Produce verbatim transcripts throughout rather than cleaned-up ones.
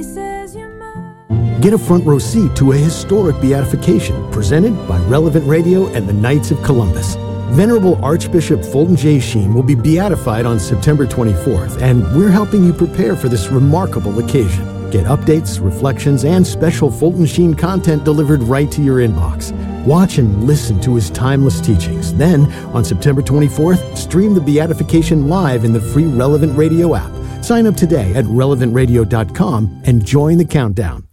Get a front row seat to a historic beatification presented by Relevant Radio and the Knights of Columbus. Venerable Archbishop Fulton J. Sheen will be beatified on September twenty-fourth, and we're helping you prepare for this remarkable occasion. Get updates, reflections, and special Fulton Sheen content delivered right to your inbox. Watch and listen to his timeless teachings. Then, on September twenty-fourth, stream the beatification live in the free Relevant Radio app. Sign up today at relevant radio dot com and join the countdown.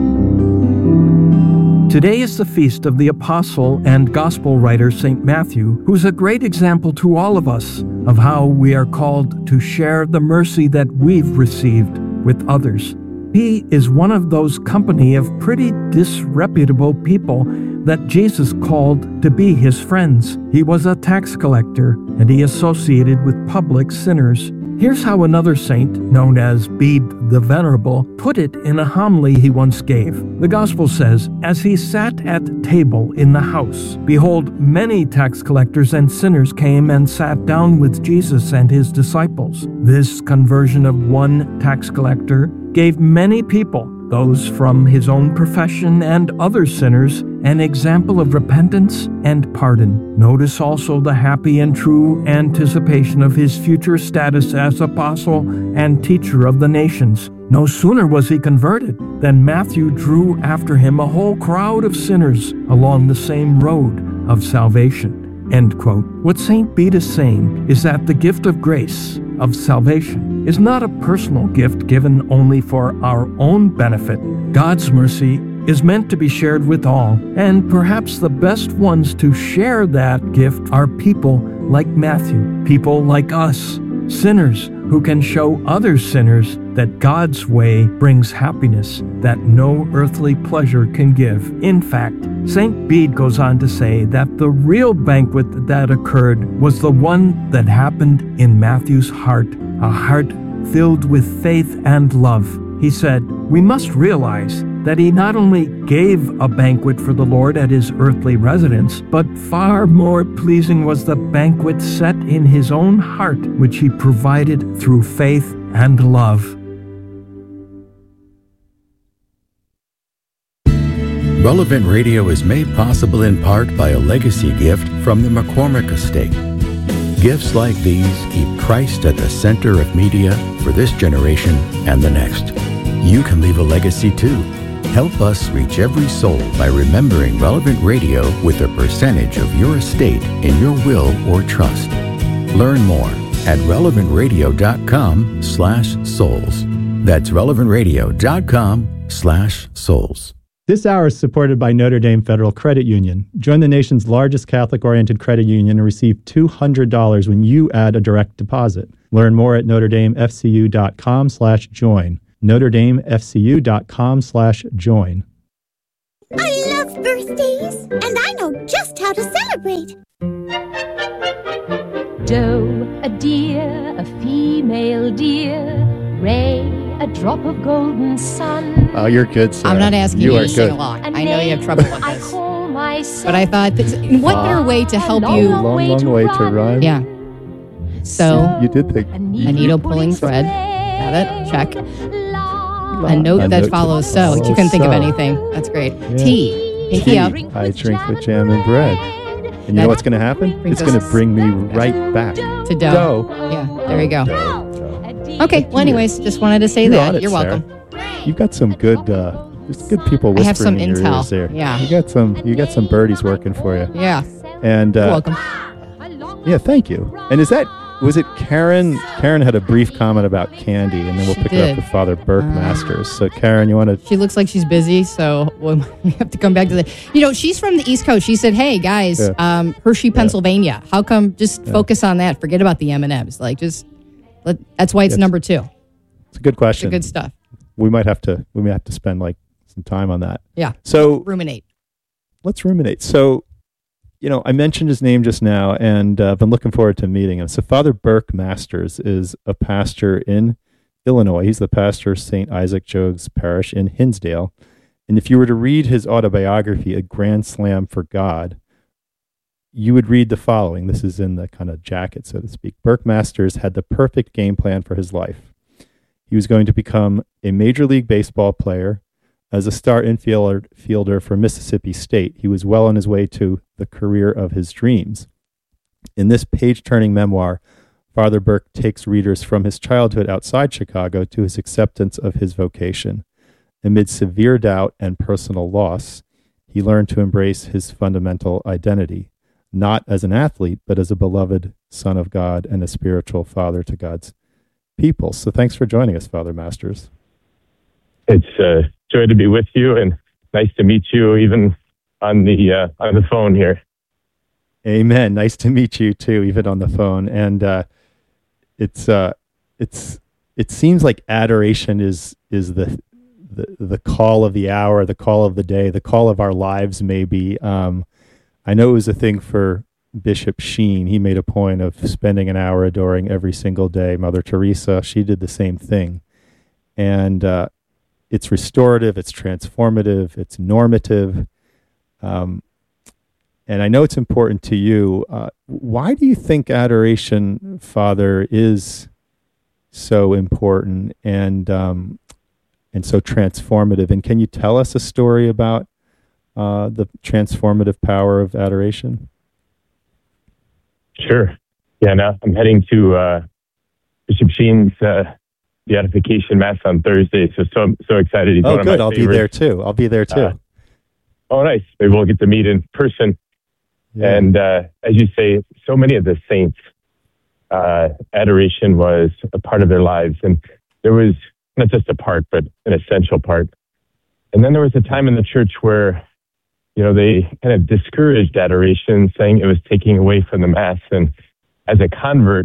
Today is the feast of the apostle and gospel writer Saint Matthew, who's a great example to all of us of how we are called to share the mercy that we've received with others. He is one of those company of pretty disreputable people that Jesus called to be his friends. He was a tax collector, and he associated with public sinners. Here's how another saint, known as Bede the Venerable, put it in a homily he once gave. The Gospel says, "As he sat at table in the house, behold, many tax collectors and sinners came and sat down with Jesus and his disciples." This conversion of one tax collector gave many people, those from his own profession and other sinners, an example of repentance and pardon. Notice also the happy and true anticipation of his future status as apostle and teacher of the nations. No sooner was he converted than Matthew drew after him a whole crowd of sinners along the same road of salvation. End quote. What Saint Bede is saying is that the gift of grace, of salvation, is not a personal gift given only for our own benefit. God's mercy is meant to be shared with all, and perhaps the best ones to share that gift are people like Matthew, people like us, sinners who can show other sinners that God's way brings happiness that no earthly pleasure can give. In fact, Saint Bede goes on to say that the real banquet that occurred was the one that happened in Matthew's heart, a heart filled with faith and love. He said, "We must realize that he not only gave a banquet for the Lord at his earthly residence, but far more pleasing was the banquet set in his own heart, which he provided through faith and love." Relevant Radio is made possible in part by a legacy gift from the McCormick Estate. Gifts like these keep Christ at the center of media for this generation and the next. You can leave a legacy too. Help us reach every soul by remembering Relevant Radio with a percentage of your estate in your will or trust. Learn more at relevant radio dot com slash souls. That's relevant radio dot com slash souls. This hour is supported by Notre Dame Federal Credit Union. Join the nation's largest Catholic-oriented credit union and receive two hundred dollars when you add a direct deposit. Learn more at notre dame f c u dot com slash join. notre dame f c u dot com slash join. I love birthdays, and I know just how to celebrate. Doe, a deer, a female deer, Ray, a drop of golden sun. Oh, you're good, Sarah. I'm not asking you, you to are sing good. along. I know you have trouble with I this. call myself But I thought, this, what better way to help long, you? Long, long way to, way to rhyme. Yeah. So, You did think. a needle pulling thread. Got it. Check. A note A that note follows that so. follows You couldn't think of so. anything. That's great. Yeah. Tea. Pinky up. I drink with jam and bread. And you know what's going to happen? Brings It's going us- to bring me right back. To dough. Yeah, there we go. Dough, dough. Okay, well, anyways, just wanted to say You're that. on it, You're Sarah. welcome. You've got some good, uh, there's good people I have whispering some in your intel. ears there. Yeah. You got some, you got some birdies working for you. Yeah. And You're uh, welcome. yeah, thank you. And is that was it Karen? Karen had a brief comment about candy, and then we'll She pick it did. up with Father Burke Uh, Masters. So Karen, you want to? She looks like she's busy, so we'll- we have to come back to that. You know, she's from the East Coast. She said, "Hey guys, Yeah. um, Hershey, Pennsylvania. How come? Just focus on that. Forget about the M and M's. Like, just let, that's why it's Yes. number two. It's a good It's question. good stuff. We might have to. We might have to spend like some time on that. Yeah. So Ruminate. let's ruminate. So, you know, I mentioned his name just now, and uh, I've been looking forward to meeting him. So Father Burke Masters is a pastor in Illinois. He's the pastor of Saint Isaac Jogues Parish in Hinsdale. And if you were to read his autobiography, A Grand Slam for God, you would read the following. This is in the kind of jacket, so to speak. Burke Masters had the perfect game plan for his life. He was going to become a Major League Baseball player. As a star infielder fielder for Mississippi State, he was well on his way to the career of his dreams. In this page-turning memoir, Father Burke takes readers from his childhood outside Chicago to his acceptance of his vocation. Amid severe doubt and personal loss, he learned to embrace his fundamental identity, not as an athlete, but as a beloved son of God and a spiritual father to God's people. So thanks for joining us, Father Masters. It's a joy to be with you, and nice to meet you even on the uh, on the phone here. Amen. Nice to meet you too, even on the phone. And uh, it's uh, it's it seems like adoration is is the, the the call of the hour, the call of the day, the call of our lives. Maybe um, I know it was a thing for Bishop Sheen. He made a point of spending an hour adoring every single day. Mother Teresa, she did the same thing, and uh, it's restorative, it's transformative, it's normative. Um, and I know it's important to you. Uh, why do you think adoration, Father, is so important and um, and so transformative? And can you tell us a story about uh, the transformative power of adoration? Sure. Yeah, now I'm heading to uh, Bishop Sheen's uh, beatification mass on Thursday, so so so excited. He's oh, one of good. my I'll favorites. be there too. I'll be there too. Uh, oh, nice. Maybe we'll get to meet in person. Yeah. And uh, as you say, so many of the saints, uh, adoration was a part of their lives, and there was not just a part, but an essential part. And then there was a time in the church where, you know, they kind of discouraged adoration, saying it was taking away from the mass. And as a convert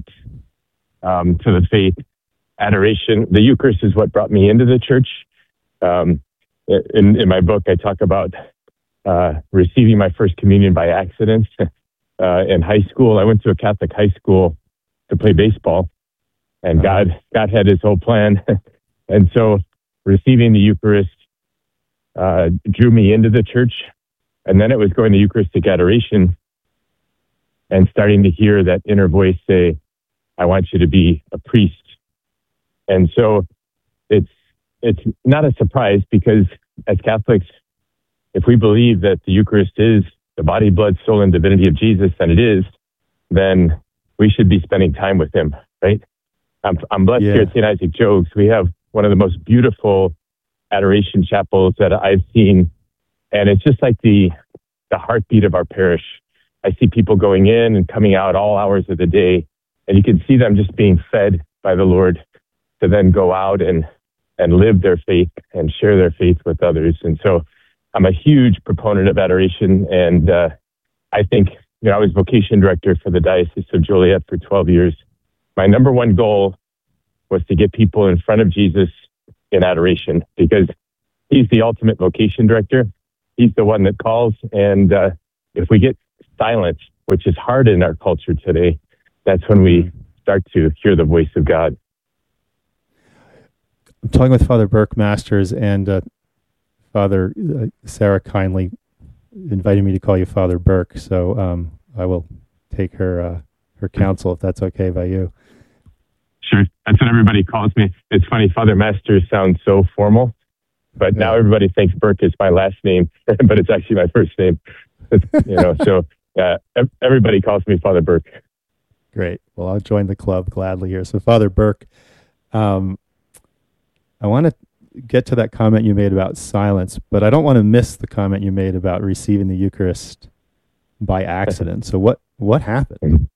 um, to the faith, adoration, the Eucharist is what brought me into the church. Um, in, in my book, I talk about uh, receiving my first communion by accident. Uh, in high school, I went to a Catholic high school to play baseball, and God, God had his whole plan. And so receiving the Eucharist uh, drew me into the church. And then it was going to Eucharistic adoration and starting to hear that inner voice say, I want you to be a priest. And so it's it's not a surprise, because as Catholics, if we believe that the Eucharist is the body, blood, soul, and divinity of Jesus, and it is, then we should be spending time with him, right? I'm, I'm blessed Yeah. here at Saint Isaac Jogues. We have one of the most beautiful adoration chapels that I've seen. And it's just like the the heartbeat of our parish. I see people going in and coming out all hours of the day, and you can see them just being fed by the Lord to then go out and, and live their faith and share their faith with others. And so I'm a huge proponent of adoration. And uh, I think, you know, I was vocation director for the Diocese of Joliet for twelve years. My number one goal was to get people in front of Jesus in adoration, because he's the ultimate vocation director. He's the one that calls. And uh, if we get silent, which is hard in our culture today, that's when we start to hear the voice of God. I'm talking with Father Burke Masters, and uh, Father uh, Sarah kindly invited me to call you Father Burke, so um, I will take her uh, her counsel, if that's okay by you. Sure. That's what everybody calls me. It's funny, Father Masters sounds so formal, but yeah. Now everybody thinks Burke is my last name, but it's actually my first name. You know, so uh, everybody calls me Father Burke. Great. Well, I'll join the club gladly here. So, Father Burke, um, I want to get to that comment you made about silence, but I don't want to miss the comment you made about receiving the Eucharist by accident. So, what what happened?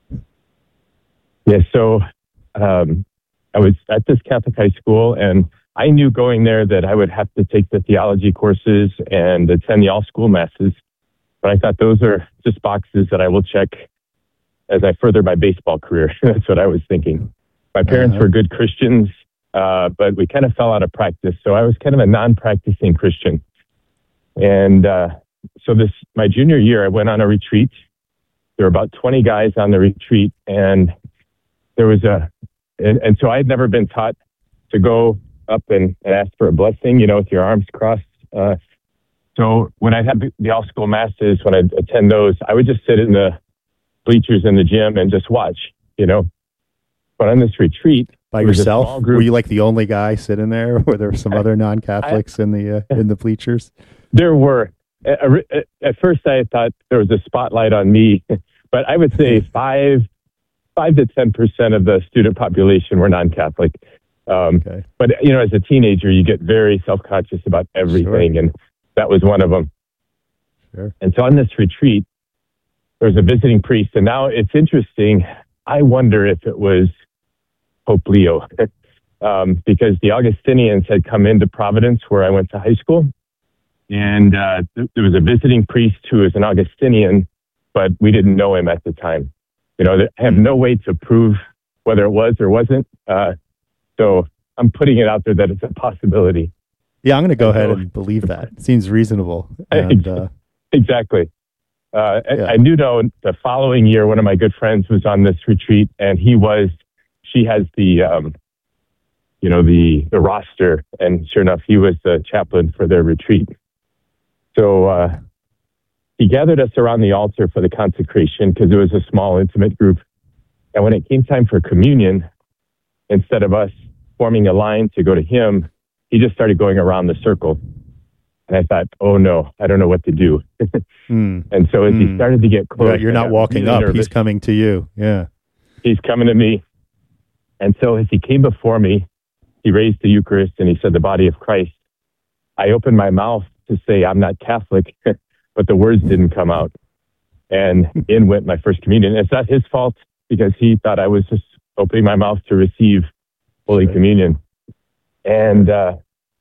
Yeah. So, um, I was at this Catholic high school, and I knew going there that I would have to take the theology courses and attend the all school masses. But I thought those are just boxes that I will check as I further my baseball career. That's what I was thinking. My parents uh-huh. were good Christians, uh, but we kind of fell out of practice. So I was kind of a non-practicing Christian. And uh, so this, my junior year, I went on a retreat. There were about twenty guys on the retreat, and there was a, and, and so I had never been taught to go up and, and ask for a blessing, you know, with your arms crossed. Uh, so when I had the all school masses, when I'd attend those, I would just sit in the bleachers in the gym and just watch, you know. But on this retreat, By It was a yourself? small group. Were you like the only guy sitting there? Were there some other non-Catholics in the uh, in the bleachers? There were. At, at first, I thought there was a spotlight on me, but I would say five, five to ten percent of the student population were non-Catholic. Um, Okay. But you know, as a teenager, you get very self-conscious about everything, Sure. and that was one of them. Sure. And so on this retreat, there was a visiting priest, and now it's interesting. I wonder if it was Pope Leo, um, because the Augustinians had come into Providence, where I went to high school, and uh, th- there was a visiting priest who was an Augustinian, but we didn't know him at the time. You know, I have no way to prove whether it was or wasn't. Uh, so I'm putting it out there that it's a possibility. Yeah, I'm going to go ahead So- and believe that. It seems reasonable. And, uh, Exactly. Uh, I- Yeah. I knew, though, the following year, one of my good friends was on this retreat, and he was, she has the, um, you know, the, the roster, and sure enough, he was the chaplain for their retreat. So uh, he gathered us around the altar for the consecration because it was a small, intimate group. And when it came time for communion, instead of us forming a line to go to him, he just started going around the circle. And I thought, oh no, I don't know what to do. hmm. And so as he Hmm. started to get close, Right, you're I not got walking really up. nervous. He's coming to you. Yeah. He's coming to me. And so as he came before me, he raised the Eucharist and he said, the body of Christ. I opened my mouth to say, I'm not Catholic, but the words didn't come out. And in went my first communion. It's not his fault because he thought I was just opening my mouth to receive Holy Right. Communion. And uh,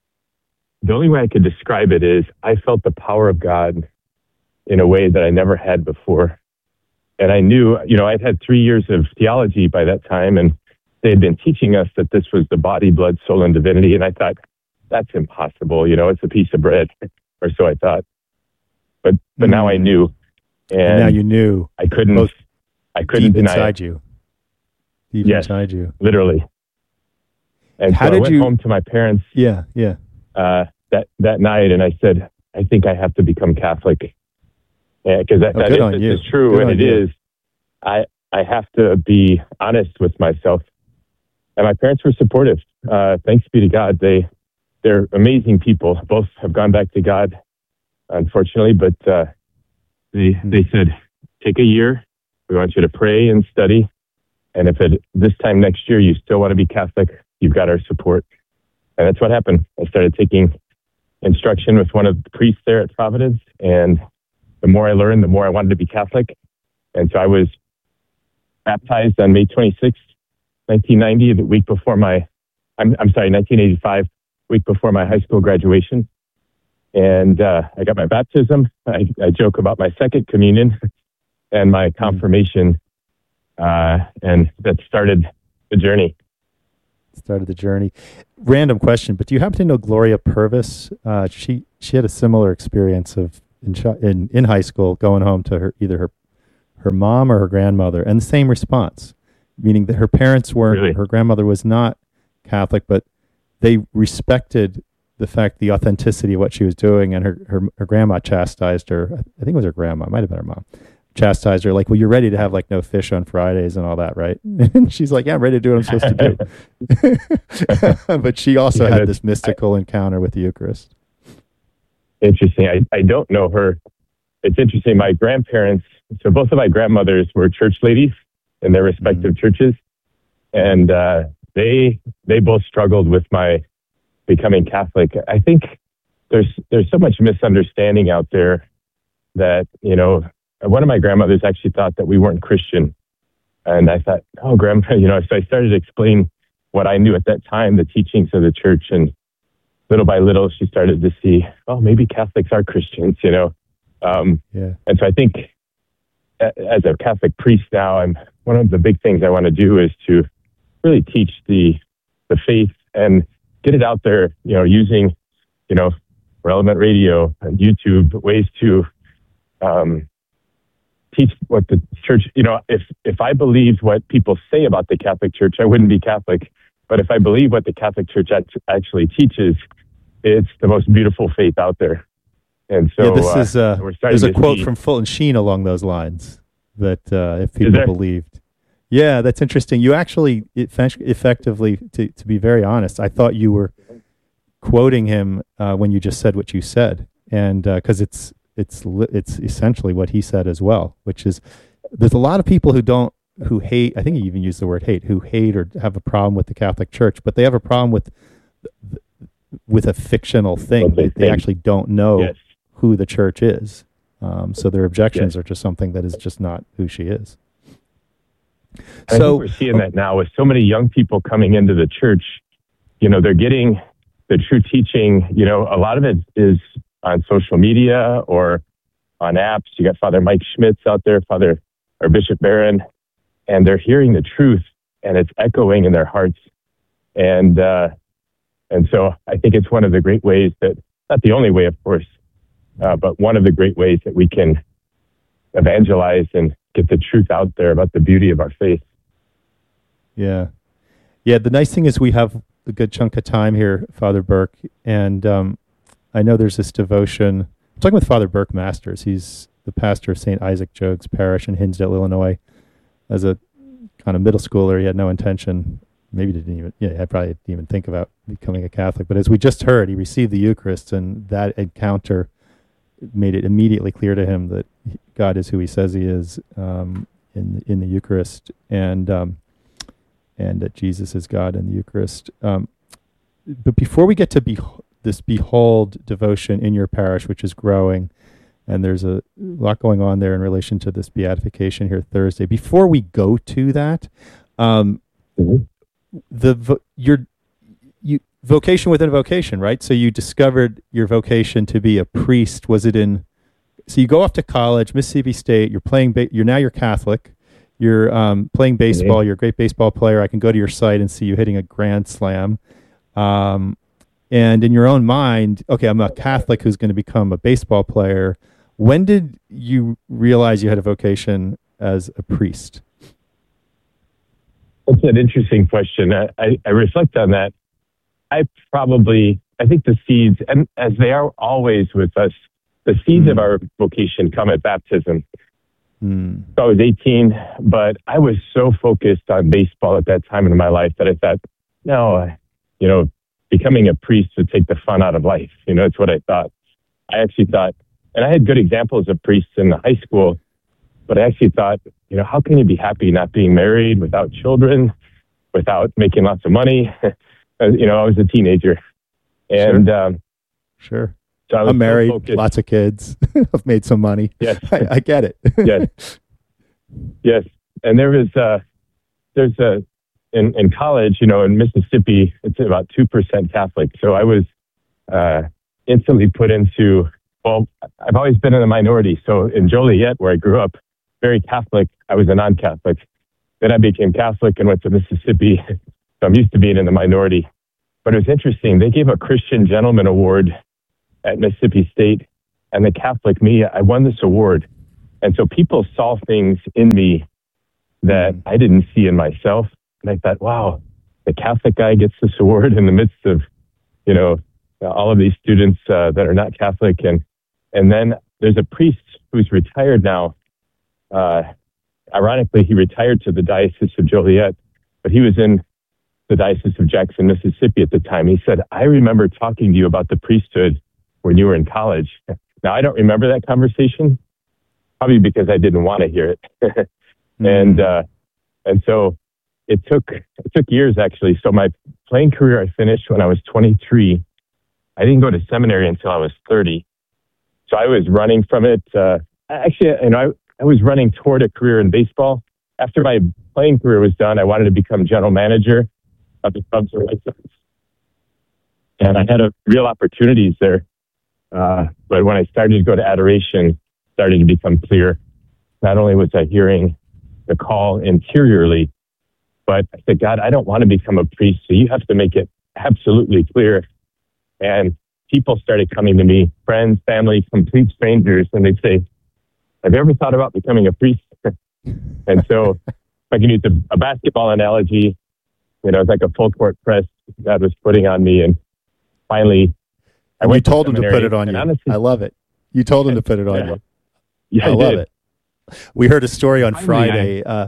the only way I could describe it is I felt the power of God in a way that I never had before. And I knew, you know, I'd had three years of theology by that time, and they had been teaching us that this was the body, blood, soul, and divinity. And I thought, that's impossible. You know, it's a piece of bread, or so I thought. But but now I knew, and, And now you knew I couldn't, both I couldn't deep deny inside it, you. Deep Yes. inside you. literally. And How so I did went you- home to my parents Yeah, yeah. uh, that that night, and I said, I think I have to become Catholic, because that, Oh, that good is, on you. is true, Good and on it you. is. I I have to be honest with myself, and my parents were supportive. Uh, thanks be to God, they they're amazing people. Both have gone back to God, unfortunately, but uh, they Hmm. they said, take a year. We want you to pray and study, and if it this time next year you still want to be Catholic, you've got our support. And that's what happened. I started taking instruction with one of the priests there at Providence, and the more I learned, the more I wanted to be Catholic. And so I was baptized on May twenty-sixth, nineteen ninety, the week before my, I'm, I'm sorry, nineteen eighty-five, week before my high school graduation. And uh, I got my baptism. I, I joke about my second communion and my confirmation, uh, and that started the journey. Started the journey. Random question, but do you happen to know Gloria Purvis? Uh, she she had a similar experience of in, chi- in in high school going home to her either her her mom or her grandmother, and the same response, meaning that her parents weren't. Really? Her grandmother was not Catholic, but they respected the fact, the authenticity of what she was doing, and her her, her grandma chastised her. I think it was her grandma, it might have been her mom. Chastised her like, well, you're ready to have like no fish on Fridays and all that, right? And she's like, yeah, I'm ready to do what I'm supposed to do. But she also Yeah, had that's- this mystical encounter with the Eucharist. Interesting. I, I don't know her. It's interesting. My grandparents, so both of my grandmothers were church ladies in their respective churches. And uh, they they both struggled with my becoming Catholic. I think there's there's so much misunderstanding out there that, you know, one of my grandmothers actually thought that we weren't Christian. And I thought, oh, grandma, you know, so I started to explain what I knew at that time, the teachings of the church. And little by little, she started to see, oh, maybe Catholics are Christians, you know. Um, Yeah. and so I think a- as a Catholic priest now, I'm one of the big things I want to do is to really teach the the faith and get it out there, you know, using, you know, relevant radio and YouTube, ways to um, teach what the church, you know, if, if I believed what people say about the Catholic Church, I wouldn't be Catholic. But if I believe what the Catholic Church act- actually teaches, it's the most beautiful faith out there. And so yeah, this uh, is uh, we're starting there's a to quote see- from Fulton Sheen along those lines that uh, if Is people there? believed, Yeah, that's interesting. You actually, effectively, to, to be very honest, I thought you were quoting him uh, when you just said what you said, and because uh, it's it's it's essentially what he said as well, which is there's a lot of people who don't who hate. I think he even used the word hate, who hate or have a problem with the Catholic Church, but they have a problem with with a fictional thing. They, they actually don't know yes. who the church is, um, so their objections yes. are to something that is just not who she is. I so think we're seeing that now with so many young people coming into the church. You know, they're getting the true teaching. You know, a lot of it is on social media or on apps. You got Father Mike Schmitz out there, Father or Bishop Barron, and they're hearing the truth, and it's echoing in their hearts. And uh, and so I think it's one of the great ways that, not the only way, of course, uh, but one of the great ways that we can evangelize and get the truth out there about the beauty of our faith. Yeah. Yeah, the nice thing is we have a good chunk of time here, Father Burke, and um, I know there's this devotion. I'm talking with Father Burke Masters. He's the pastor of Saint Isaac Jogues Parish in Hinsdale, Illinois. As a kind of middle schooler, he had no intention, maybe didn't even, yeah, I probably didn't even think about becoming a Catholic, but as we just heard, he received the Eucharist, and that encounter made it immediately clear to him that God is who he says he is um, in in the Eucharist, and um, and that Jesus is God in the Eucharist. Um, but before we get to be, this Behold devotion in your parish, which is growing, and there's a lot going on there in relation to this beatification here Thursday. Before we go to that, um, mm-hmm. the vo- your you vocation within a vocation, right? So you discovered your vocation to be a priest. Was it in? So you go off to college, Mississippi State. You're playing. Ba- you're now you're Catholic. You're um, playing baseball. You're a great baseball player. I can go to your site and see you hitting a grand slam. Um, and in your own mind, okay, I'm a Catholic who's going to become a baseball player. When did you realize you had a vocation as a priest? That's an interesting question. I, I, I reflect on that. I probably, I think the seeds, and as they are always with us, the seeds mm. of our vocation come at baptism. Mm. So I was eighteen, but I was so focused on baseball at that time in my life that I thought, no, you know, becoming a priest would take the fun out of life. You know, it's what I thought. I actually thought, and I had good examples of priests in the high school, but I actually thought, you know, how can you be happy not being married, without children, without making lots of money? You know, I was a teenager. And, sure. um, sure. So I was I'm married, so lots of kids. I've made some money. Yes. I, I get it. Yes. Yes. And there was, uh, there's a, in, in college, you know, in Mississippi, it's about two percent Catholic. So I was, uh, instantly put into, well, I've always been in a minority. So in Joliet, where I grew up, very Catholic, I was a non-Catholic. Then I became Catholic and went to Mississippi. So I'm used to being in the minority. But it was interesting. They gave a Christian Gentleman Award at Mississippi State, and the Catholic me, I won this award. And so people saw things in me that I didn't see in myself. And I thought, wow, the Catholic guy gets this award in the midst of, you know, all of these students uh, that are not Catholic. And, and then there's a priest who's retired now. Uh, ironically, he retired to the Diocese of Joliet, but he was in the Diocese of Jackson, Mississippi at the time. He said, I remember talking to you about the priesthood when you were in college. Now, I don't remember that conversation, probably because I didn't want to hear it. mm-hmm. And uh, and so it took it took years, actually. So my playing career, I finished when I was twenty-three. I didn't go to seminary until I was thirty. So I was running from it. Uh, actually, you know, I, I was running toward a career in baseball. After my playing career was done, I wanted to become general manager of the Cubs or White Sox. And I had a real opportunities there. Uh, but when I started to go to adoration, started to become clear. Not only was I hearing the call interiorly, but I said, God, I don't want to become a priest, so you have to make it absolutely clear. And people started coming to me, friends, family, complete strangers, and they'd say, have you ever thought about becoming a priest? And so if I can use a, a basketball analogy, you know, it's like a full court press God was putting on me. And finally, I and went you told to him to put it on you. Honestly, I love it. You told him to put it on yeah. you. Yeah, I, I love did. it. We heard a story on Finally, Friday I, uh,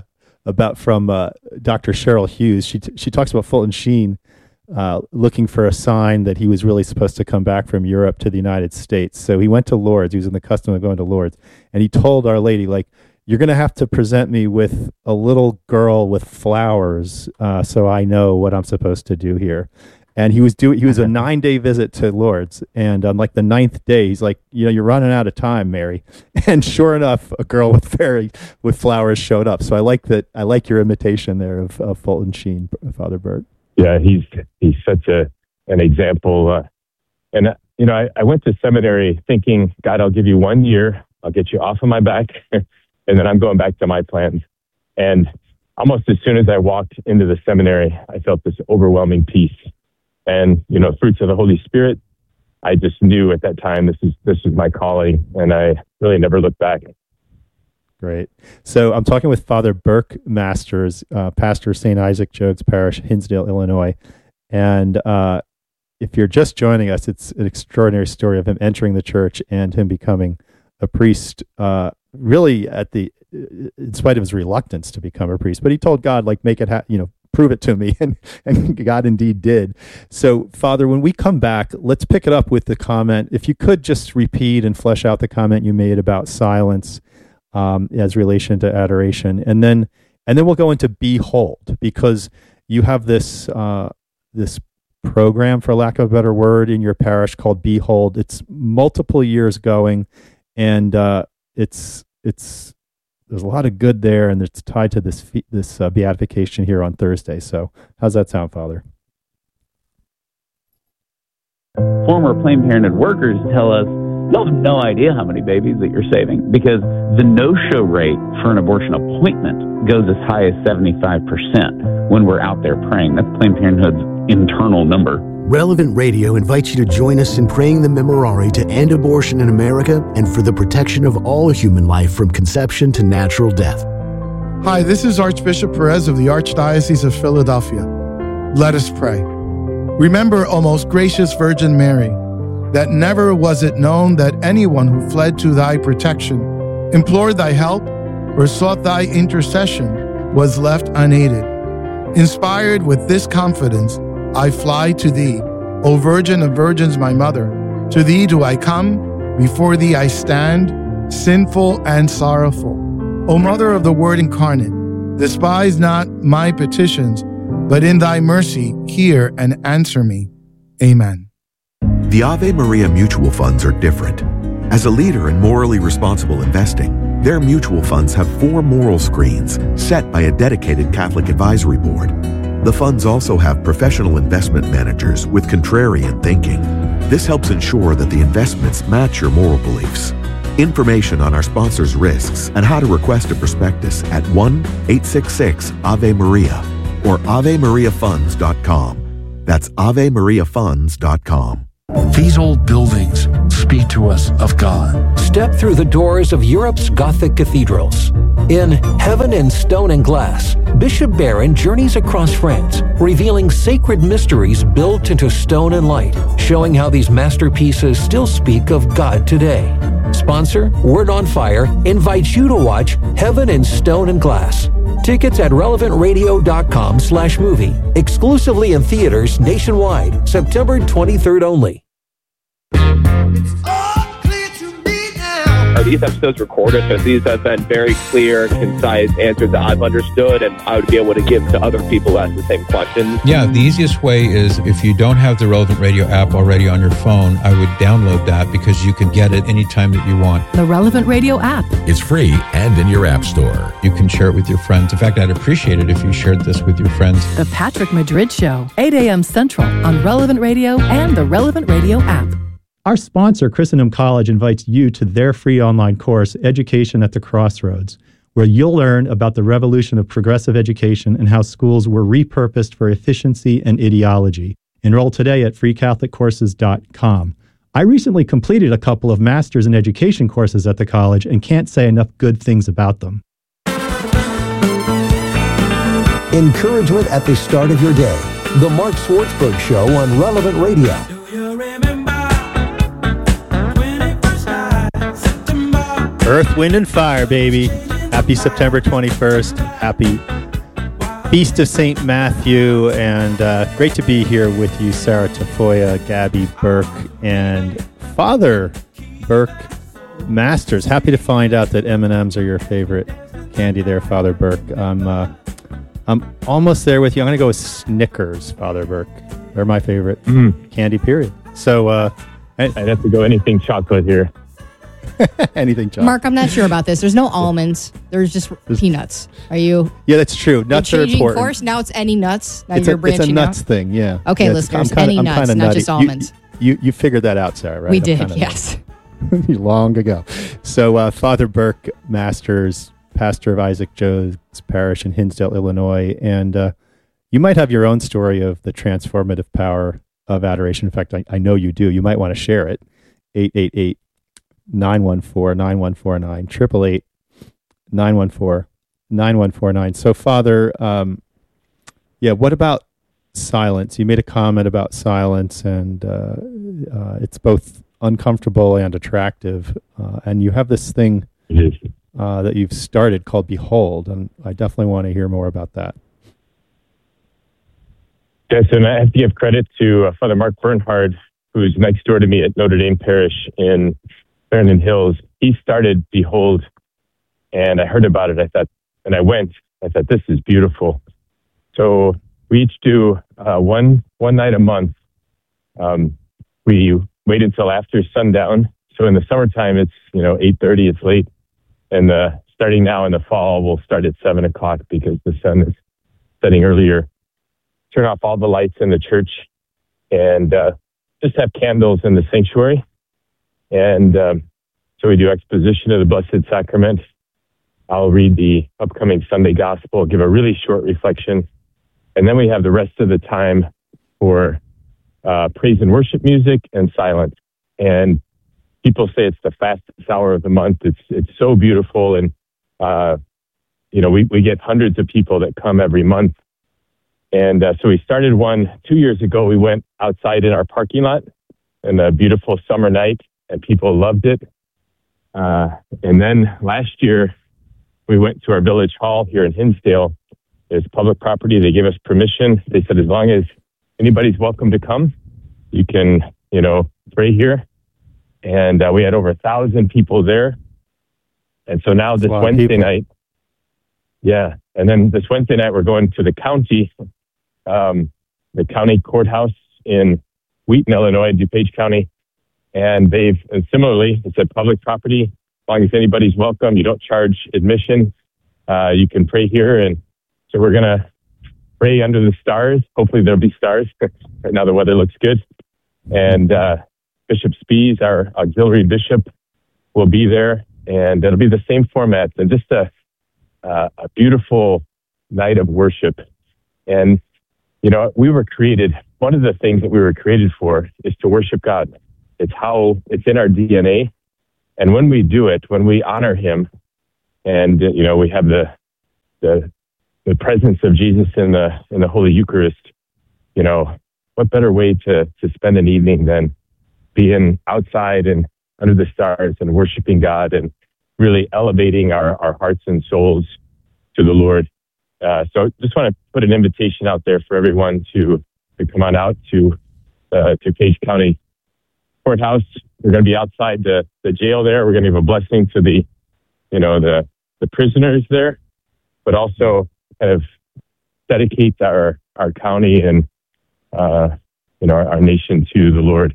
about from uh, Doctor Cheryl Hughes. She t- she talks about Fulton Sheen uh, looking for a sign that he was really supposed to come back from Europe to the United States. So he went to Lourdes. He was in the custom of going to Lourdes, and he told Our Lady, like, you're going to have to present me with a little girl with flowers, uh, so I know what I'm supposed to do here. And he was doing. He was a nine day visit to Lourdes, and on like the ninth day, he's like, you know, you're running out of time, Mary. And sure enough, a girl with fairy with flowers showed up. So I like that. I like your imitation there of, of Fulton Sheen, Father Burt. Yeah, he's he's such a an example. Uh, and uh, you know, I, I went to seminary thinking, God, I'll give you one year, I'll get you off of my back, and then I'm going back to my plans. And almost as soon as I walked into the seminary, I felt this overwhelming peace. And, you know, fruits of the Holy Spirit, I just knew at that time this is this is my calling, and I really never looked back. Great. So I'm talking with Father Burke Masters, uh, pastor Saint Isaac Jogues Parish, Hinsdale, Illinois. And uh, if you're just joining us, it's an extraordinary story of him entering the church and him becoming a priest, uh, really at the, in spite of his reluctance to become a priest. But he told God, like, make it happen, you know, prove it to me, and, and God indeed did. So, Father, when we come back, let's pick it up with the comment. If you could just repeat and flesh out the comment you made about silence um, as relation to adoration, and then and then we'll go into behold, because you have this uh, this program, for lack of a better word, in your parish called Behold. It's multiple years going, and uh, it's it's. There's a lot of good there, and it's tied to this this uh, beatification here on Thursday. So how's that sound, Father? Former Planned Parenthood workers tell us, you'll have no idea how many babies that you're saving, because the no-show rate for an abortion appointment goes as high as seventy-five percent when we're out there praying. That's Planned Parenthood's internal number. Relevant Radio invites you to join us in praying the Memorare to end abortion in America and for the protection of all human life from conception to natural death. Hi, this is Archbishop Perez of the Archdiocese of Philadelphia. Let us pray. Remember, O most gracious Virgin Mary, that never was it known that anyone who fled to thy protection, implored thy help, or sought thy intercession was left unaided. Inspired with this confidence, I fly to thee, O Virgin of Virgins, my mother. To thee do I come, before thee I stand, sinful and sorrowful. O Mother of the Word incarnate, despise not my petitions, but in thy mercy hear and answer me. Amen. The Ave Maria mutual funds are different. As a leader in morally responsible investing, their mutual funds have four moral screens set by a dedicated Catholic advisory board. The funds also have professional investment managers with contrarian thinking. This helps ensure that the investments match your moral beliefs. Information on our sponsors' risks and how to request a prospectus at one eight six six Ave Maria or ave maria funds dot com. That's ave maria funds dot com. These old buildings speak to us of God. Step through the doors of Europe's Gothic cathedrals. In Heaven in Stone and Glass, Bishop Barron journeys across France, revealing sacred mysteries built into stone and light, showing how these masterpieces still speak of God today. Sponsor, Word on Fire, invites you to watch Heaven in Stone and Glass. Tickets at relevant radio dot com slash movie. Exclusively in theaters nationwide, September twenty-third only. Are these episodes recorded? Because these have been very clear, concise answers that I've understood, and I would be able to give to other people who ask the same questions. Yeah, the easiest way is if you don't have the Relevant Radio app already on your phone, I would download that because you can get it anytime that you want. The Relevant Radio app. It's free and in your app store. You can share it with your friends. In fact, I'd appreciate it if you shared this with your friends. The Patrick Madrid Show, eight a.m. Central on Relevant Radio and the Relevant Radio app. Our sponsor, Christendom College, invites you to their free online course, Education at the Crossroads, where you'll learn about the revolution of progressive education and how schools were repurposed for efficiency and ideology. Enroll today at free catholic courses dot com. I recently completed a couple of Masters in Education courses at the college and can't say enough good things about them. Encouragement at the start of your day. The Mark Swartzberg Show on Relevant Radio. Earth, Wind, and Fire, baby. Happy September twenty-first. Happy Feast of Saint Matthew, and uh, great to be here with you, Sarah Tafoya, Gabby Burke, and Father Burke Masters. Happy to find out that M and M's are your favorite candy there, Father Burke. I'm, uh, I'm almost there with you. I'm going to go with Snickers, Father Burke. They're my favorite mm. candy, period. So uh, I'd have to go anything chocolate here. Anything chocolate. Mark, I'm not sure about this. There's no almonds. There's just There's, peanuts. Are you? Yeah, that's true. Nuts are important. Course? Now it's any nuts. Now it's you're a, branching It's a nuts out? thing, yeah. Okay, yeah, listeners, kinda, any I'm nuts, not nutty. just almonds. You, you, you figured that out, Sarah, right? We I'm did, yes. Long ago. So uh, Father Burke Masters, pastor of Isaac Jones Parish in Hinsdale, Illinois, and uh, you might have your own story of the transformative power of adoration. In fact, I, I know you do. You might want to share it. eight eight eight, nine one four, nine one four nine, eight eight eight, nine one four, nine one four nine. So, Father, um, yeah, what about silence? You made a comment about silence, and uh, uh, it's both uncomfortable and attractive. Uh, and you have this thing uh, that you've started called Behold, and I definitely want to hear more about that. Yes, and I have to give credit to uh, Father Mark Bernhard, who's next door to me at Notre Dame Parish in Vernon Hills. He started Behold, and I heard about it. I thought, and I went. I thought, this is beautiful. So we each do uh, one one night a month. Um, we wait until after sundown. So in the summertime, it's you know eight thirty. It's late, and uh, starting now in the fall, we'll start at seven o'clock because the sun is setting earlier. Turn off all the lights in the church, and uh, just have candles in the sanctuary. And um, so we do exposition of the Blessed Sacrament. I'll read the upcoming Sunday Gospel, give a really short reflection, and then we have the rest of the time for uh, praise and worship music and silence. And people say it's the fastest hour of the month. It's it's so beautiful, and uh, you know we we get hundreds of people that come every month. And uh, so we started one two years ago. We went outside in our parking lot in a beautiful summer night, and people loved it. Uh, and then last year, we went to our village hall here in Hinsdale. It's public property. They gave us permission. They said, as long as anybody's welcome to come, you can, you know, pray here. And uh, we had over a thousand people there. And so now this Wednesday night, yeah. And then this Wednesday night, we're going to the county, um, the county courthouse in Wheaton, Illinois, DuPage County. And they've, and similarly, it's a public property. As long as anybody's welcome, you don't charge admission. Uh, you can pray here. And so we're going to pray under the stars. Hopefully there'll be stars. Right now the weather looks good. And uh, Bishop Spies, our auxiliary bishop, will be there. And it'll be the same format. And just a, uh, a beautiful night of worship. And, you know, we were created, one of the things that we were created for is to worship God. It's how, it's in our D N A. And when we do it, when we honor him, and, you know, we have the, the, the presence of Jesus in the, in the Holy Eucharist, you know, what better way to, to spend an evening than being outside and under the stars and worshiping God and really elevating our, our hearts and souls to the Lord. Uh, so just want to put an invitation out there for everyone to, to come on out to, uh, to Page County Courthouse. We're going to be outside the, the jail there. We're going to give a blessing to the, you know, the, the prisoners there, but also kind of dedicate our, our county and, uh, you know, our, our nation to the Lord.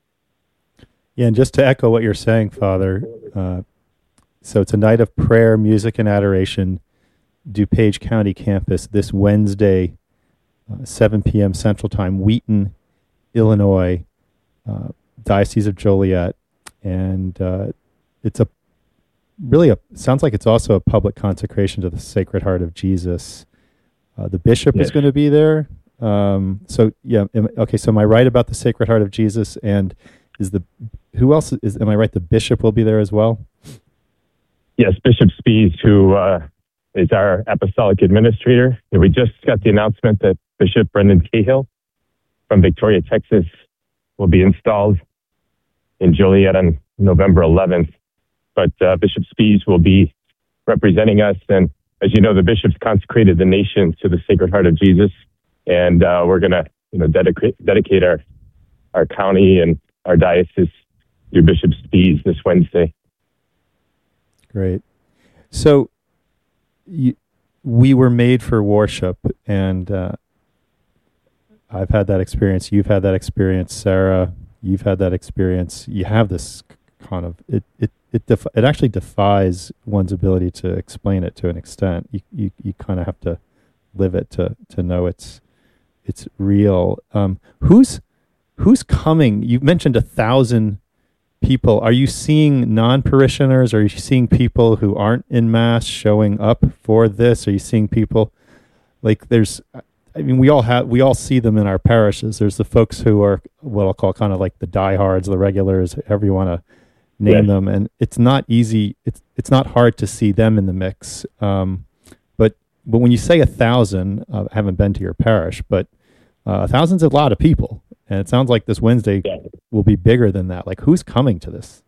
Yeah. And just to echo what you're saying, Father, uh, so it's a night of prayer, music, and adoration, DuPage County campus this Wednesday, uh, seven p.m. Central Time, Wheaton, Illinois, uh, Diocese of Joliet. And uh, it's a really, a sounds like it's also a public consecration to the Sacred Heart of Jesus. Uh, the bishop yes. is going to be there. Um, so, yeah, am, okay, so am I right about the Sacred Heart of Jesus? And is the, who else is, am I right, the bishop will be there as well? Yes, Bishop Spies, who uh, is our apostolic administrator. And we just got the announcement that Bishop Brendan Cahill from Victoria, Texas, will be installed in Joliet on November eleventh. But uh, Bishop Spies will be representing us. And as you know, the bishops consecrated the nation to the Sacred Heart of Jesus, and uh, we're going to, you know, dedicate dedicate our our county and our diocese to Bishop Spies this Wednesday. Great. So, you, we were made for worship, and uh, I've had that experience. You've had that experience, Sarah. You've had that experience. You have this kind of it. It it def- it actually defies one's ability to explain it to an extent. You you, you kind of have to live it to to know it's it's real. Um, who's who's coming? You mentioned a thousand people. Are you seeing non-parishioners? Are you seeing people who aren't in Mass showing up for this? Are you seeing people like there's? I mean, we all have, we all see them in our parishes. There's the folks who are what I'll call kind of like the diehards, the regulars, however you want to name yes. them. And it's not easy. It's it's not hard to see them in the mix. Um, but but when you say a thousand, uh, I haven't been to your parish, but uh, a thousand's a lot of people. And it sounds like this Wednesday yeah. will be bigger than that. Like, who's coming to this?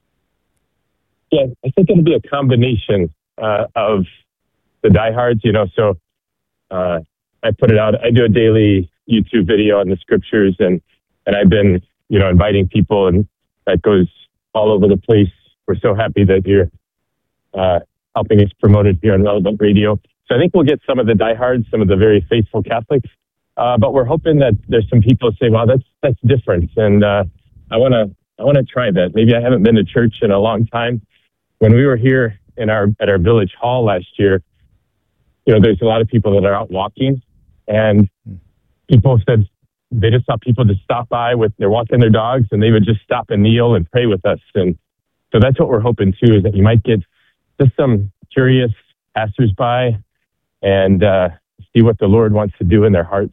Yeah, I think it'll be a combination uh, of the diehards. You know, so. Uh, I put it out. I do a daily YouTube video on the scriptures, and, and I've been, you know, inviting people, and that goes all over the place. We're so happy that you're uh, helping us promote it here on Relevant Radio. So I think we'll get some of the diehards, some of the very faithful Catholics, uh, but we're hoping that there's some people who say, "Wow, that's that's different," and uh, I want to I want to try that. Maybe I haven't been to church in a long time. When we were here in our at our village hall last year, you know, there's a lot of people that are out walking. And people said they just saw people just stop by with, they're walking their dogs, and they would just stop and kneel and pray with us. And so that's what we're hoping too, is that you might get just some curious passersby and uh, see what the Lord wants to do in their hearts.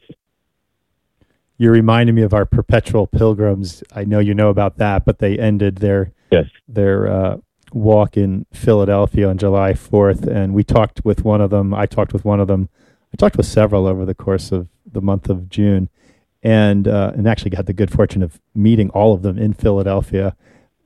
You're reminding me of our perpetual pilgrims. I know you know about that, but they ended their yes. their uh, walk in Philadelphia on July fourth, and we talked with one of them. I talked with one of them. I talked with several over the course of the month of June, and uh, and actually had the good fortune of meeting all of them in Philadelphia.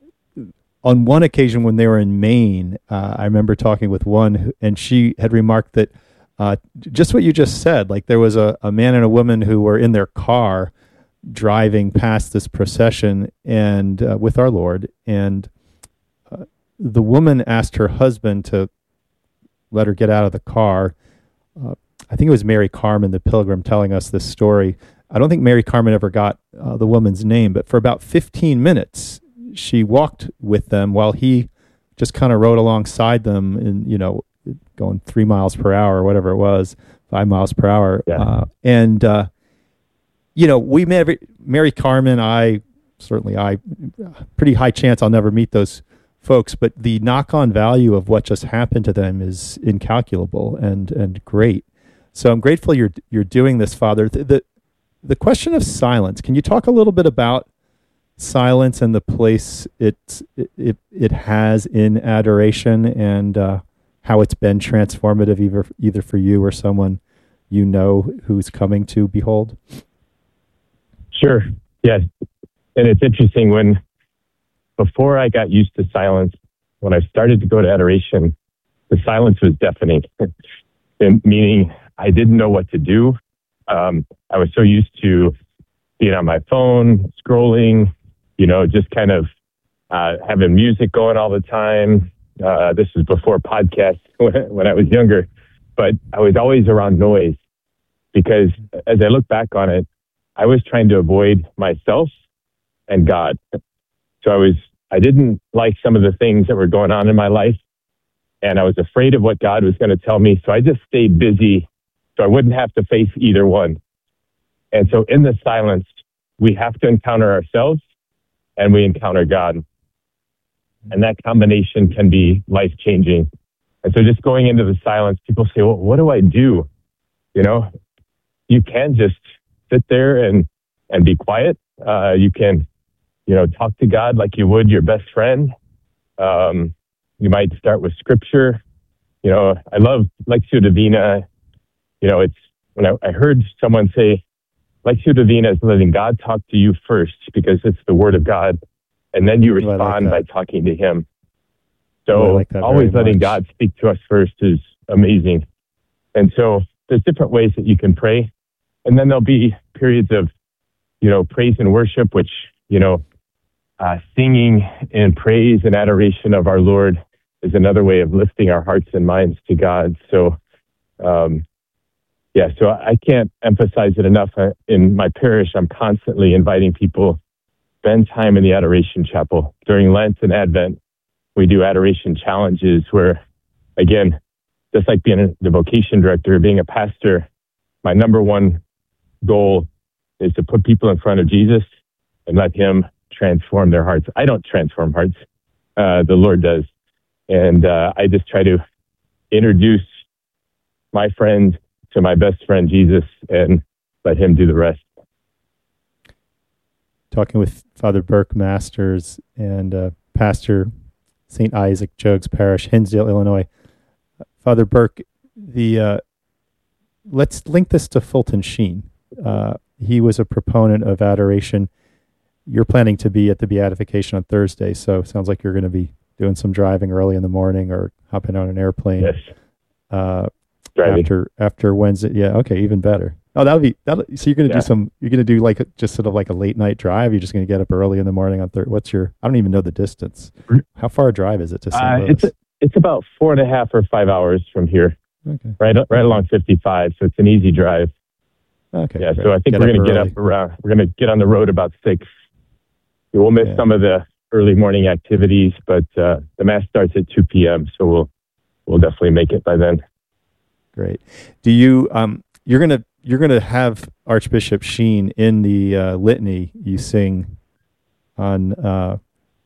On one occasion when they were in Maine, uh, I remember talking with one, who, and she had remarked that uh, just what you just said, like there was a, a man and a woman who were in their car driving past this procession and uh, with our Lord, and uh, the woman asked her husband to let her get out of the car. Uh, I think it was Mary Carmen, the pilgrim, telling us this story. I don't think Mary Carmen ever got uh, the woman's name, but for about fifteen minutes, she walked with them while he just kind of rode alongside them and, you know, going three miles per hour or whatever it was, five miles per hour. Yeah. Uh, and, uh, you know, we met every, Mary Carmen, I, certainly I, pretty high chance I'll never meet those folks, but the knock-on value of what just happened to them is incalculable and, and great. So I'm grateful you're you're doing this, Father. The, the the question of silence. Can you talk a little bit about silence and the place it it it has in adoration, and uh, how it's been transformative, either either for you or someone you know who's coming to behold? Sure. Yes. And it's interesting, when before I got used to silence, when I started to go to adoration, the silence was deafening, and meaning I didn't know what to do. Um, I was so used to being on my phone, scrolling, you know, just kind of uh, having music going all the time. Uh, this was before podcasts when, when I was younger, but I was always around noise, because as I look back on it, I was trying to avoid myself and God. So I was, I didn't like some of the things that were going on in my life, and I was afraid of what God was going to tell me. So I just stayed busy so I wouldn't have to face either one. And so in the silence, we have to encounter ourselves and we encounter God. And that combination can be life-changing. And so just going into the silence, people say, well, what do I do? You know, you can just sit there and, and be quiet. Uh, you can, you know, talk to God like you would your best friend. Um, you might start with scripture. You know, I love Lectio Divina. You know, it's when I, I heard someone say, Lectio Divina is letting God talk to you first, because it's the word of God. And then you respond like by talking to him. So like always letting much. God speak to us first is amazing. And so there's different ways that you can pray. And then there'll be periods of, you know, praise and worship, which, you know, uh, singing and praise and adoration of our Lord is another way of lifting our hearts and minds to God. So, um, yeah, so I can't emphasize it enough. In my parish, I'm constantly inviting people spend time in the Adoration Chapel. During Lent and Advent, we do adoration challenges where, again, just like being the vocation director, being a pastor, my number one goal is to put people in front of Jesus and let him transform their hearts. I don't transform hearts. Uh, the Lord does. And uh, I just try to introduce my friend to my best friend, Jesus, and let him do the rest. Talking with Father Burke Masters and uh, Pastor Saint Isaac Jogues Parish, Hinsdale, Illinois. Father Burke, the uh, let's link this to Fulton Sheen. Uh, he was a proponent of adoration. You're planning to be at the beatification on Thursday, so it sounds like you're going to be doing some driving early in the morning or hopping on an airplane. Yes. Uh, driving. after after Wednesday. Yeah, okay, even better. Oh, that'll be that. So you're going to Yeah. do some. You're going to do like a, just sort of like a late night drive. You're just going to get up early in the morning on Thursday. What's your? I don't even know the distance. How far a drive is it to Saint Uh, Louis? it's it's about four and a half or five hours from here. Okay. Right right along fifty-five, so it's an easy drive. Okay. Yeah, great. so I think Get we're up going to get early. up around. We're going to get on the road about six. We'll miss some of the early morning activities, but uh, the mass starts at two p.m., so we'll we'll definitely make it by then. Great. Do you? Um, you're gonna you're gonna have Archbishop Sheen in the uh, litany you sing on uh,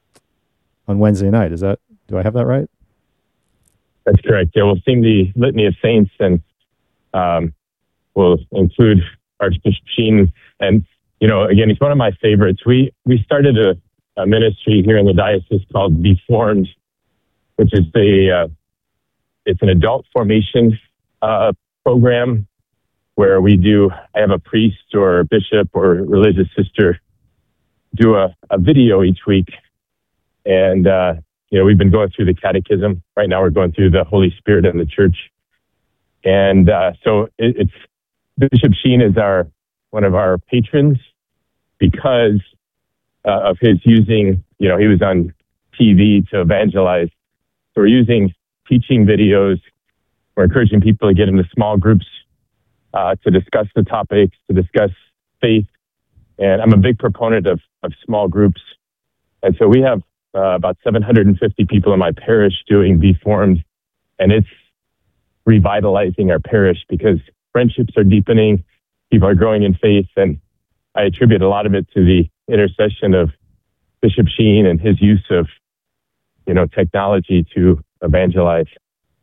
on Wednesday night. Is that? Do I have that right? That's correct. Yeah, we'll sing the Litany of Saints, and um, we'll include Archbishop Sheen. And, you know, again, he's one of my favorites. We we started a, a ministry here in the diocese called Be Formed, which is a, uh, it's an adult formation uh, program where we do, I have a priest or a bishop or a religious sister do a, a video each week. And, uh, you know, we've been going through the catechism. Right now we're going through the Holy Spirit and the church. And uh, so it, it's Bishop Sheen is our one of our patrons because uh, of his using, you know, he was on T V to evangelize. So we're using teaching videos. We're encouraging people to get into small groups uh, to discuss the topics, to discuss faith. And I'm a big proponent of, of small groups. And so we have Uh, about seven hundred fifty people in my parish doing Be Formed, and it's revitalizing our parish because friendships are deepening, people are growing in faith, and I attribute a lot of it to the intercession of Bishop Sheen and his use of, you know, technology to evangelize.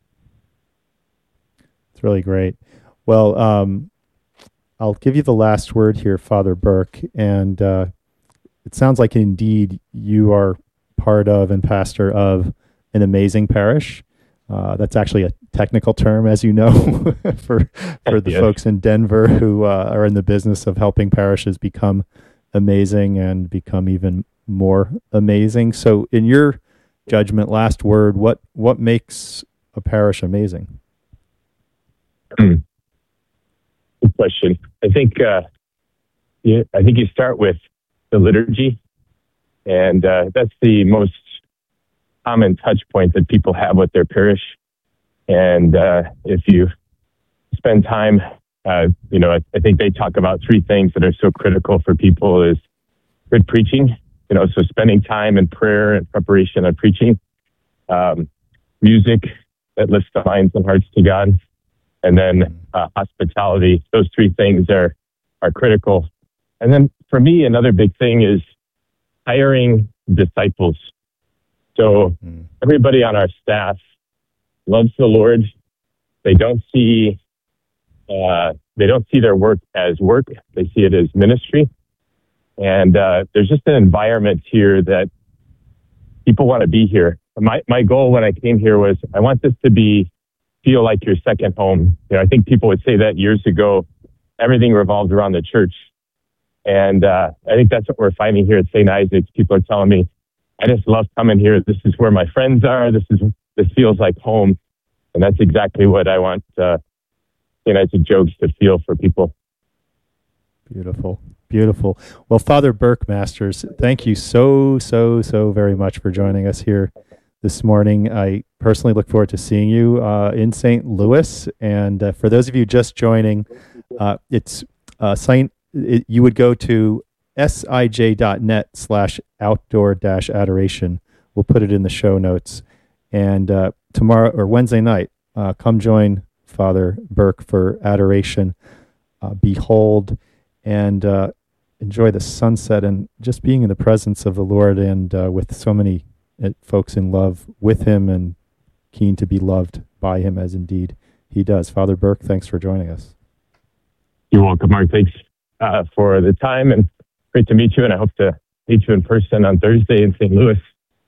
It's really great. Well, um, I'll give you the last word here, Father Burke, and uh, it sounds like indeed you are part of and pastor of an amazing parish. Uh, that's actually a technical term, as you know, for for the Yes. folks in Denver who uh, are in the business of helping parishes become amazing and become even more amazing. So, in your judgment, last word, what what makes a parish amazing? Good question. I think uh, yeah, I think you start with the liturgy. And uh, that's the most common touch point that people have with their parish. And uh, if you spend time, uh, you know, I, I think they talk about three things that are so critical for people is good preaching, you know, so spending time in prayer and preparation on preaching, um, music that lifts the minds and hearts to God, and then uh, hospitality. Those three things are are critical. And then for me, another big thing is hiring disciples. So everybody on our staff loves the Lord. They don't see uh, they don't see their work as work. They see it as ministry. And uh, there's just an environment here that people want to be here. My my goal when I came here was I want this to be feel like your second home. You know, I think people would say that years ago. Everything revolved around the church. And uh, I think that's what we're finding here at Saint Isaac's. People are telling me, I just love coming here. This is where my friends are. This is this feels like home. And that's exactly what I want uh, Saint Isaac jokes to feel for people. Beautiful. Beautiful. Well, Father Burke Masters, thank you so, so, so very much for joining us here this morning. I personally look forward to seeing you uh, in Saint Louis. And uh, for those of you just joining, uh, it's uh, Saint. It, you would go to sij.net slash outdoor dash adoration. We'll put it in the show notes. And uh, tomorrow or Wednesday night, uh, come join Father Burke for adoration. Uh, behold and uh, enjoy the sunset and just being in the presence of the Lord and uh, with so many uh, folks in love with him and keen to be loved by him as indeed he does. Father Burke, thanks for joining us. You're welcome, Mark. Thanks uh, for the time, and great to meet you, and I hope to meet you in person on Thursday in Saint Louis.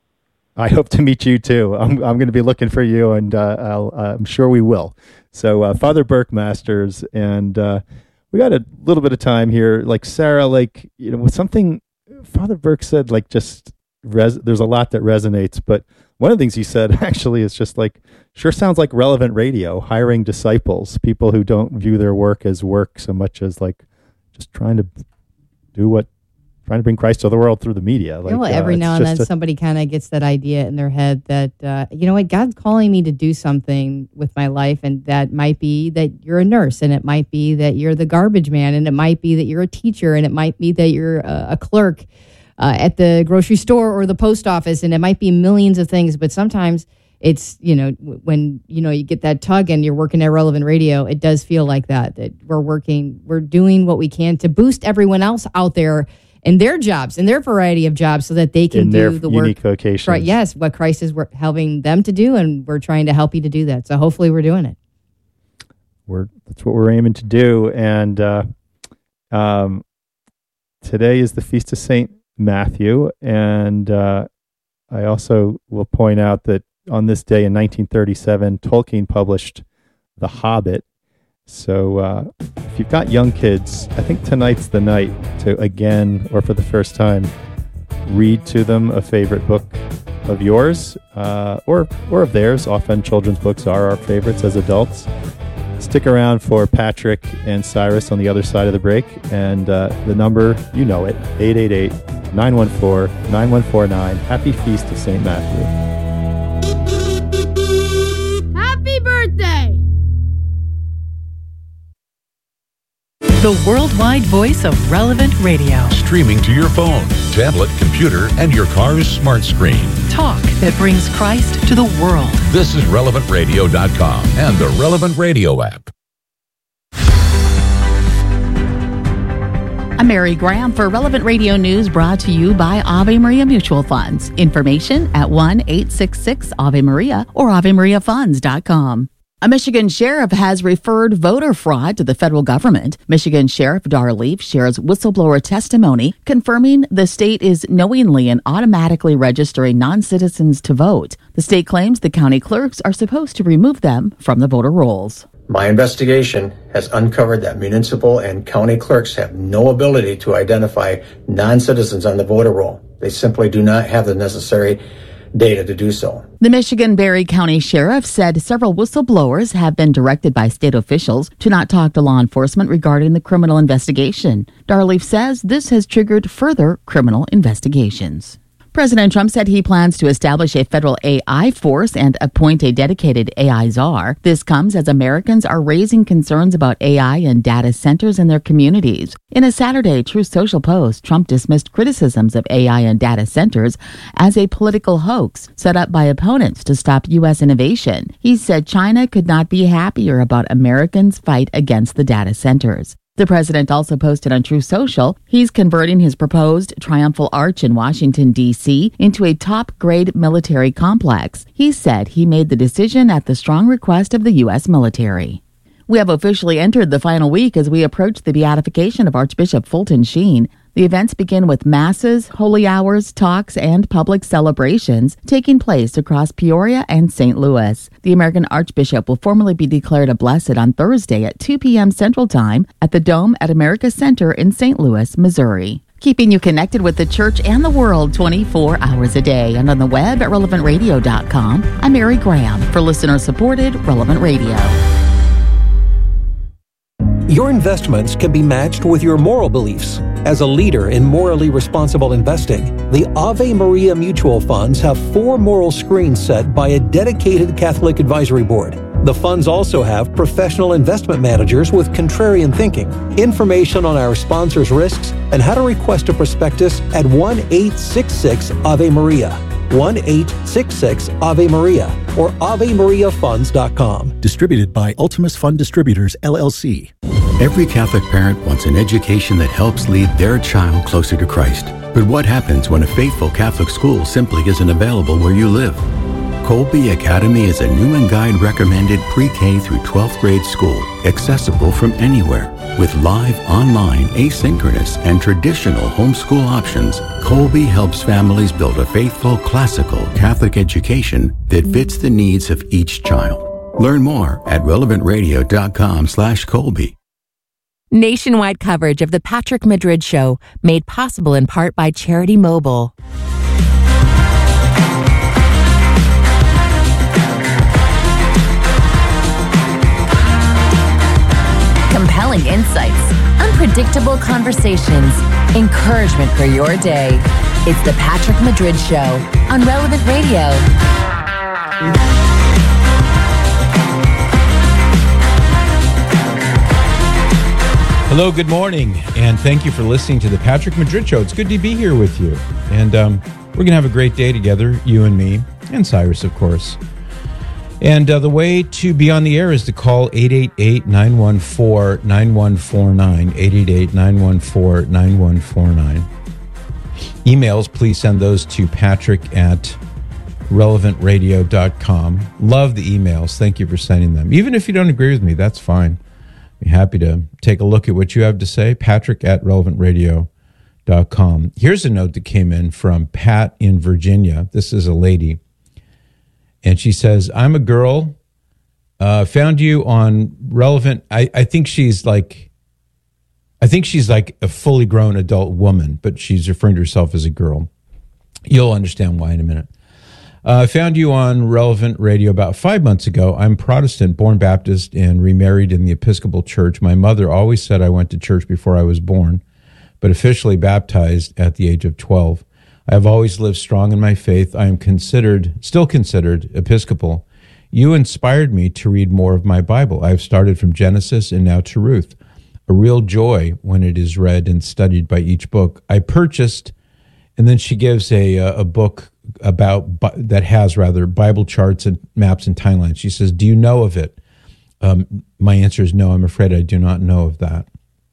I hope to meet you too. I'm I'm going to be looking for you, and uh, I'll, uh, I'm sure we will. So, uh, Father Burke Masters, and uh, we got a little bit of time here. Like Sarah, like you know, with something Father Burke said, like just res- there's a lot that resonates. But one of the things he said actually is just like, sure sounds like relevant radio, hiring disciples, people who don't view their work as work so much as like just trying to do what. Trying to bring Christ to the world through the media. Like, you know, every uh, now and then a, somebody kind of gets that idea in their head that, uh, you know what, God's calling me to do something with my life, and that might be that you're a nurse, and it might be that you're the garbage man, and it might be that you're a teacher, and it might be that you're a, a clerk uh, at the grocery store or the post office, and it might be millions of things, but sometimes it's, you know, when, you know, you get that tug and you're working at Relevant Radio, it does feel like that, that we're working, we're doing what we can to boost everyone else out there in their jobs, in their variety of jobs, so that they can in do their the unique work. Vocations. Right, yes, what Christ is work, helping them to do, and we're trying to help you to do that. So hopefully we're doing it. We're that's what we're aiming to do. And uh, um, today is the Feast of Saint Matthew, and uh, I also will point out that on this day in nineteen thirty-seven, Tolkien published The Hobbit. So uh, if you've got young kids, I think tonight's the night to again, or for the first time, read to them a favorite book of yours uh, or or of theirs. Often children's books are our favorites as adults. Stick around for Patrick and Cyrus on the other side of the break. And uh, the number, you know it, eight eight eight, nine one four, nine one four nine. Happy Feast of Saint Matthew. Happy birthday! The worldwide voice of Relevant Radio. Streaming to your phone, tablet, computer, and your car's smart screen. Talk that brings Christ to the world. This is relevant radio dot com and the Relevant Radio app. I'm Mary Graham for Relevant Radio News, brought to you by Ave Maria Mutual Funds. Information at one eight six six Ave Maria or ave maria funds dot com. A Michigan sheriff has referred voter fraud to the federal government. Michigan Sheriff Dar Leaf shares whistleblower testimony confirming the state is knowingly and automatically registering non-citizens to vote. The state claims the county clerks are supposed to remove them from the voter rolls. My investigation has uncovered that municipal and county clerks have no ability to identify non-citizens on the voter roll. They simply do not have the necessary data to do so. The Michigan Berry County Sheriff said several whistleblowers have been directed by state officials to not talk to law enforcement regarding the criminal investigation. Darleaf says this has triggered further criminal investigations. President Trump said he plans to establish a federal A I force and appoint a dedicated A I czar. This comes as Americans are raising concerns about A I and data centers in their communities. In a Saturday Truth Social post, Trump dismissed criticisms of A I and data centers as a political hoax set up by opponents to stop U S innovation. He said China could not be happier about Americans' fight against the data centers. The president also posted on Truth Social he's converting his proposed Triumphal Arch in Washington, D C into a top-grade military complex. He said he made the decision at the strong request of the U S military. We have officially entered the final week as we approach the beatification of Archbishop Fulton Sheen. The events begin with masses, holy hours, talks, and public celebrations taking place across Peoria and Saint Louis. The American Archbishop will formally be declared a blessed on Thursday at two p.m. Central Time at the Dome at America Center in Saint Louis, Missouri. Keeping you connected with the church and the world twenty-four hours a day and on the web at relevant radio dot com. I'm Mary Graham for listener-supported Relevant Radio. Your investments can be matched with your moral beliefs. As a leader in morally responsible investing, the Ave Maria Mutual Funds have four moral screens set by a dedicated Catholic advisory board. The funds also have professional investment managers with contrarian thinking. Information on our sponsors' risks and how to request a prospectus at one eight six six Ave Maria, one eight six six Ave Maria, or ave maria funds dot com. Distributed by Ultimus Fund Distributors, L L C. Every Catholic parent wants an education that helps lead their child closer to Christ. But what happens when a faithful Catholic school simply isn't available where you live? Colby Academy is a Newman Guide recommended pre-K through twelfth grade school, accessible from anywhere. With live, online, asynchronous, and traditional homeschool options, Colby helps families build a faithful, classical Catholic education that fits the needs of each child. Learn more at relevant radio dot com slash Colby. Nationwide coverage of the Patrick Madrid Show, made possible in part by Charity Mobile. Compelling insights, unpredictable conversations, encouragement for your day. It's the Patrick Madrid Show on Relevant Radio. Hello, good morning, and thank you for listening to the Patrick Madrid Show. It's good to be here with you, and um, we're going to have a great day together, you and me, and Cyrus, of course. And uh, the way to be on the air is to call eight eight eight, nine one four, nine one four nine, eight eight eight, nine one four, nine one four nine. Emails, please send those to patrick at relevant radio dot com. Love the emails. Thank you for sending them. Even if you don't agree with me, that's fine. Be happy to take a look at what you have to say. Patrick at relevant radio dot com. Here's a note that came in from Pat in Virginia. This is a lady. And she says, I'm a girl, uh, found you on Relevant. I, I think she's like, I think she's like a fully grown adult woman, but she's referring to herself as a girl. You'll understand why in a minute. I uh, found you on Relevant Radio about five months ago. I'm Protestant, born Baptist, and remarried in the Episcopal Church. My mother always said I went to church before I was born, but officially baptized at the age of twelve. I have always lived strong in my faith. I am considered, still considered, Episcopal. You inspired me to read more of my Bible. I have started from Genesis and now to Ruth. A real joy when it is read and studied by each book. I purchased, and then she gives a a book about that has rather Bible charts and maps and timelines. She says, "Do you know of it?" Um, my answer is no. I'm afraid I do not know of that.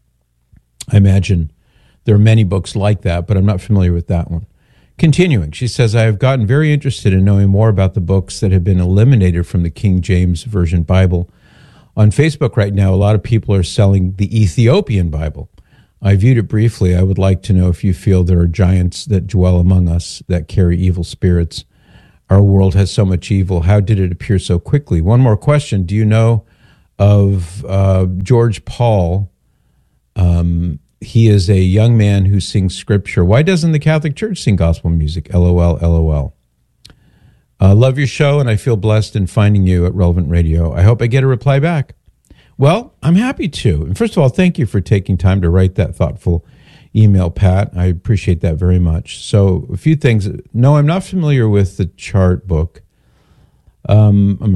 I imagine there are many books like that, but I'm not familiar with that one. Continuing, she says, I have gotten very interested in knowing more about the books that have been eliminated from the King James Version Bible. On Facebook right now, a lot of people are selling the Ethiopian Bible. I viewed it briefly. I would like to know if you feel there are giants that dwell among us that carry evil spirits. Our world has so much evil. How did it appear so quickly? One more question. Do you know of uh, George Paul? Um, he is a young man who sings scripture. Why doesn't the Catholic Church sing gospel music? LOL, LOL. Uh, love your show, and I feel blessed in finding you at Relevant Radio. I hope I get a reply back. Well, I'm happy to. And first of all, thank you for taking time to write that thoughtful email, Pat. I appreciate that very much. So a few things. No, I'm not familiar with the chart book. Um, I'm